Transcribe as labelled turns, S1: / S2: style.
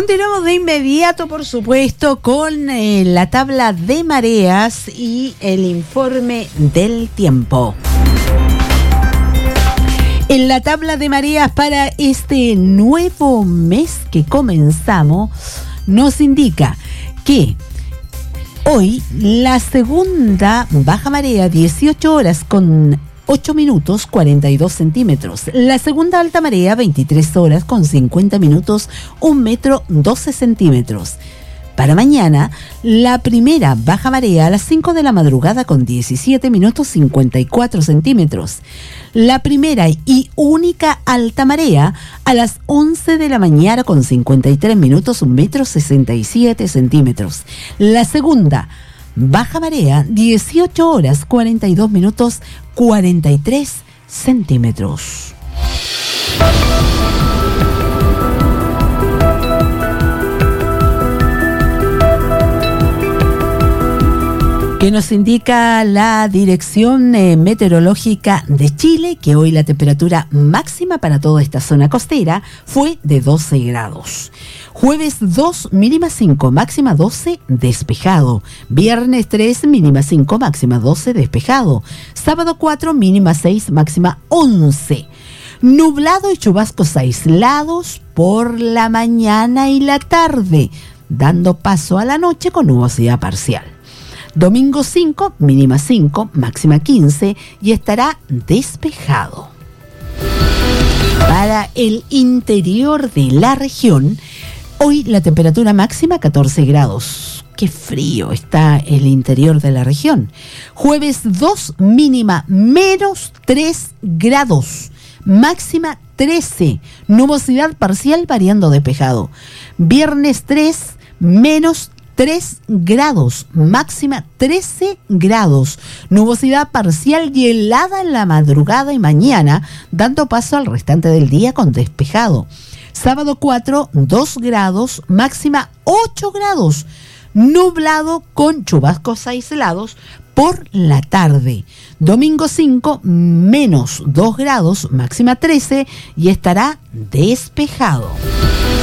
S1: Continuamos de inmediato, por supuesto, con la tabla de mareas y el informe del tiempo. En la tabla de mareas para este nuevo mes que comenzamos, nos indica que hoy la segunda baja marea, 18 horas con 8 minutos 42 centímetros. La segunda alta marea, 23 horas con 50 minutos 1 metro 12 centímetros. Para mañana, la primera baja marea a las 5 de la madrugada con 17 minutos 54 centímetros. La primera y única alta marea a las 11 de la mañana con 53 minutos 1 metro 67 centímetros. La segunda baja marea, 18 horas 42 minutos 43 centímetros. Que nos indica la Dirección Meteorológica de Chile que hoy la temperatura máxima para toda esta zona costera fue de 12 grados. Jueves 2, mínima 5, máxima 12, despejado. Viernes 3, mínima 5, máxima 12, despejado. Sábado 4, mínima 6, máxima 11. Nublado y chubascos aislados por la mañana y la tarde, dando paso a la noche con nubosidad parcial. Domingo 5, mínima 5, máxima 15 y estará despejado. Para el interior de la región, hoy la temperatura máxima 14 grados. Qué frío está el interior de la región. Jueves 2, mínima menos 3 grados. Máxima 13. Nubosidad parcial variando despejado. Viernes 3, menos 3 grados, máxima 13 grados, nubosidad parcial y helada en la madrugada y mañana, dando paso al restante del día con despejado. Sábado 4, 2 grados, máxima 8 grados, nublado con chubascos aislados por la tarde. Domingo 5, menos 2 grados, máxima 13 y estará despejado.